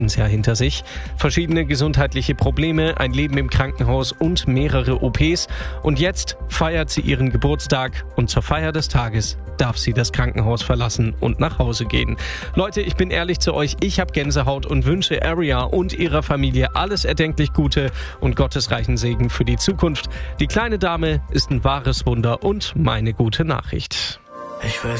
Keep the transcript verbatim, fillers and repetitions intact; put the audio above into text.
Jahr hinter sich. Verschiedene gesundheitliche Probleme, ein Leben im Krankenhaus und mehrere O Ps. Und jetzt feiert sie ihren Geburtstag und zur Feier des Tages darf sie das Krankenhaus verlassen und nach Hause gehen. Leute, ich bin ehrlich zu euch, ich habe Gänsehaut und wünsche Aria und ihrer Familie alles erdenklich Gute und gottesreichen Segen für die Zukunft. Die kleine Dame ist ein wahres Wunder und meine gute Nachricht. Ich weiß